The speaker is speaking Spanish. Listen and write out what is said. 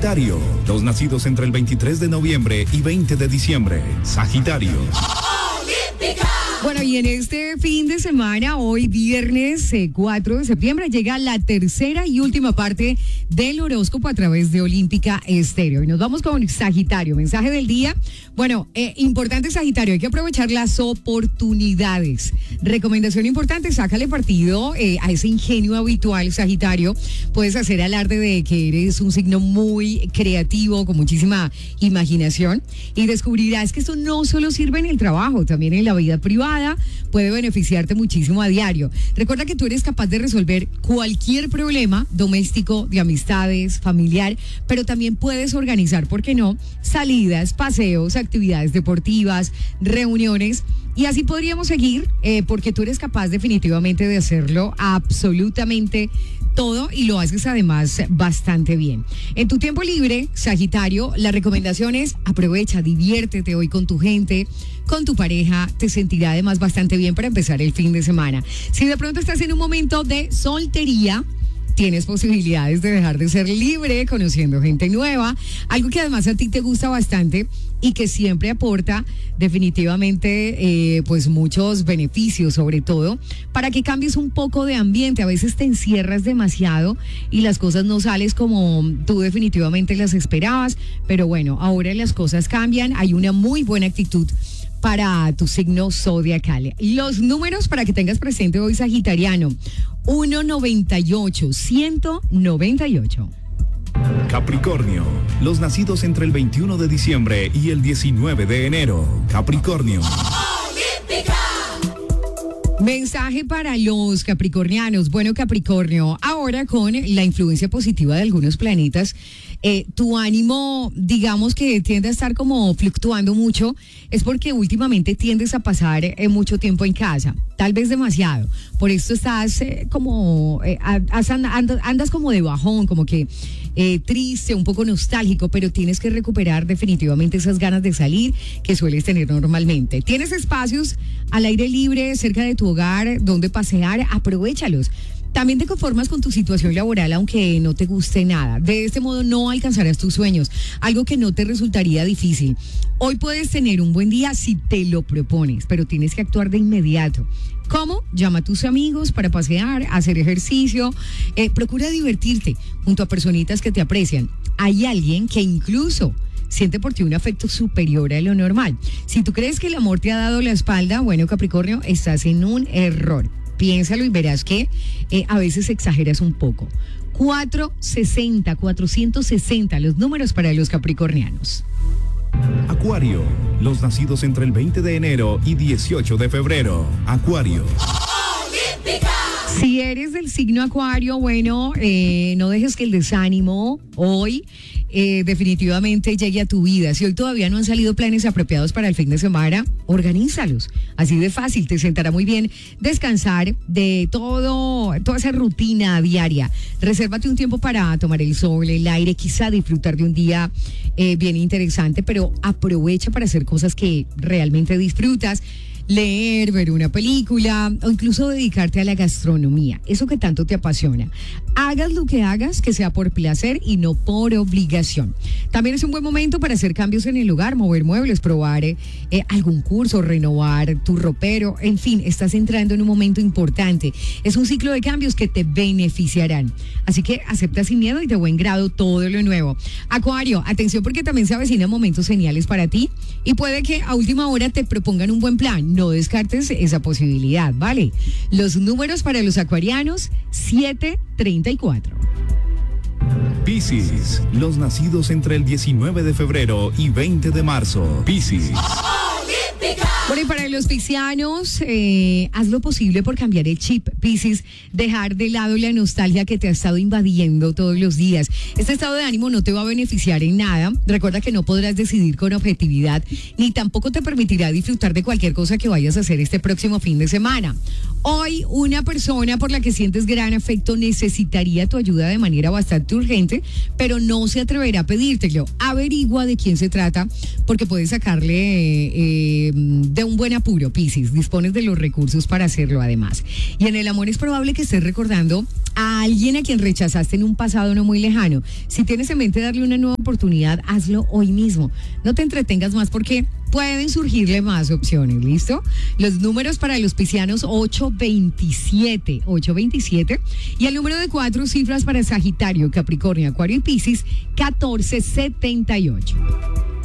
Sagitario, los nacidos entre el 23 de noviembre y 20 de diciembre. Sagitario. Bueno, y en este fin de semana, hoy viernes 4 de septiembre, llega la tercera y última parte del horóscopo a través de Olímpica Estéreo. Y nos vamos con Sagitario. Mensaje del día. Bueno, importante Sagitario, hay que aprovechar las oportunidades. Recomendación importante, sácale partido a ese ingenio habitual, Sagitario. Puedes hacer alarde de que eres un signo muy creativo, con muchísima imaginación. Y descubrirás que esto no solo sirve en el trabajo, también en la vida privada. Puede beneficiarte muchísimo a diario. Recuerda que tú eres capaz de resolver cualquier problema doméstico, de amistades, familiar, pero también puedes organizar, ¿por qué no?, salidas, paseos, actividades deportivas, reuniones. Y así podríamos seguir, porque tú eres capaz definitivamente de hacerlo absolutamente todo y lo haces además bastante bien. En tu tiempo libre, Sagitario, la recomendación es aprovecha, diviértete hoy con tu gente, con tu pareja, te sentirá además bastante bien para empezar el fin de semana. Si de pronto estás en un momento de soltería, tienes posibilidades de dejar de ser libre, conociendo gente nueva, algo que además a ti te gusta bastante y que siempre aporta definitivamente pues muchos beneficios, sobre todo para que cambies un poco de ambiente. A veces te encierras demasiado y las cosas no sales como tú definitivamente las esperabas, pero bueno, ahora las cosas cambian, hay una muy buena actitud para tu signo zodiacal. Los números para que tengas presente hoy, Sagitariano: 198, 198. Capricornio, los nacidos entre el 21 de diciembre y el 19 de enero. Capricornio. Mensaje para los capricornianos. Bueno, Capricornio, ahora con la influencia positiva de algunos planetas, tu ánimo, digamos que tiende a estar como fluctuando mucho, es porque últimamente tiendes a pasar mucho tiempo en casa, tal vez demasiado. Por esto estás andas como de bajón, como que triste, un poco nostálgico, pero tienes que recuperar definitivamente esas ganas de salir que sueles tener normalmente. Tienes espacios al aire libre cerca de tu hogar donde pasear, aprovéchalos. También te conformas con tu situación laboral aunque no te guste nada. De este modo no alcanzarás tus sueños, algo que no te resultaría difícil. Hoy puedes tener un buen día si te lo propones, pero tienes que actuar de inmediato. ¿Cómo? Llama a tus amigos para pasear, hacer ejercicio, procura divertirte junto a personitas que te aprecian. Hay alguien que incluso siente por ti un afecto superior a lo normal. Si tú crees que el amor te ha dado la espalda, bueno, Capricornio, estás en un error. Piénsalo y verás que a veces exageras un poco. 460, los números para los capricornianos. Acuario, los nacidos entre el 20 de enero y 18 de febrero. Acuario. Si eres del signo Acuario, bueno, no dejes que el desánimo hoy definitivamente llegue a tu vida. Si hoy todavía no han salido planes apropiados para el fin de semana, organízalos. Así de fácil, te sentará muy bien descansar de toda esa rutina diaria. Resérvate un tiempo para tomar el sol, el aire, quizá disfrutar de un día bien interesante, pero aprovecha para hacer cosas que realmente disfrutas. Leer, ver una película o incluso dedicarte a la gastronomía, eso que tanto te apasiona. Hagas lo que hagas, que sea por placer y no por obligación. También es un buen momento para hacer cambios en el hogar, mover muebles, probar algún curso, renovar tu ropero, en fin, estás entrando en un momento importante. Es un ciclo de cambios que te beneficiarán. Así que acepta sin miedo y de buen grado todo lo nuevo. Acuario, atención porque también se avecinan momentos geniales para ti y puede que a última hora te propongan un buen plan. No descartes esa posibilidad, ¿vale? Los números para los acuarianos: 734. Piscis, los nacidos entre el 19 de febrero y 20 de marzo. Piscis. Bueno, y para los piscianos, haz lo posible por cambiar el chip, Piscis, dejar de lado la nostalgia que te ha estado invadiendo todos los días. Este estado de ánimo no te va a beneficiar en nada. Recuerda que no podrás decidir con objetividad, ni tampoco te permitirá disfrutar de cualquier cosa que vayas a hacer este próximo fin de semana. Hoy, una persona por la que sientes gran afecto necesitaría tu ayuda de manera bastante urgente, pero no se atreverá a pedírtelo. Averigua de quién se trata, porque puedes sacarle de un buen apuro, Piscis. Dispones de los recursos para hacerlo además. Y en el amor es probable que estés recordando a alguien a quien rechazaste en un pasado no muy lejano. Si tienes en mente darle una nueva oportunidad, hazlo hoy mismo. No te entretengas más porque pueden surgirle más opciones, ¿listo? Los números para los piscianos 827 y el número de 4 cifras para Sagitario, Capricornio, Acuario y Piscis 1478.